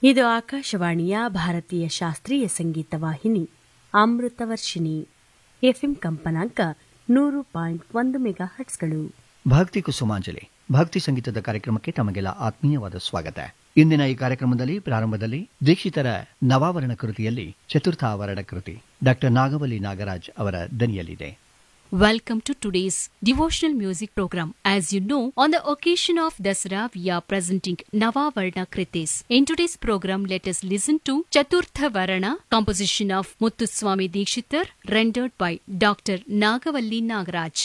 ಇದು ಆಕಾಶವಾಣಿಯ ಭಾರತೀಯ ಶಾಸ್ತ್ರೀಯ ಸಂಗೀತ ವಾಹಿನಿ ಅಮೃತವರ್ಷಿಣಿ ಎಫ್ಎಂ ಕಂಪನಾಂಕ 100.1 ಮೆಗಾಹರ್ಟ್ಸ್ಗಳು. ಭಕ್ತಿ ಕುಸುಮಾಂಜಲಿ ಭಕ್ತಿ ಸಂಗೀತದ ಕಾರ್ಯಕ್ರಮಕ್ಕೆ ತಮಗೆಲ್ಲ ಆತ್ಮೀಯವಾದ ಸ್ವಾಗತ. ಇಂದಿನ ಈ ಕಾರ್ಯಕ್ರಮದಲ್ಲಿ ಪ್ರಾರಂಭದಲ್ಲಿ ದೀಕ್ಷಿತರ ನವಾವರಣ ಕೃತಿಯಲ್ಲಿ ಚತುರ್ಥಾವರಣ ಕೃತಿ ಡಾ ನಾಗವಲ್ಲಿ ನಾಗರಾಜ್ ಅವರ ದನಿಯಲ್ಲಿದೆ. Welcome to today's devotional music program. As you know, on the occasion of Dasara, we are presenting Navavarna Kritis. In today's program, let us listen to Chaturtha Varana, composition of Muthuswami Dikshitar, rendered by Dr. Nagavalli Nagaraj.